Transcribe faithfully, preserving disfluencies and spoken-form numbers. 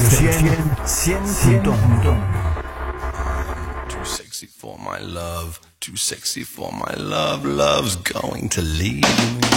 cien punto uno. Too sexy for my love, too sexy for my love, love's going to leave me.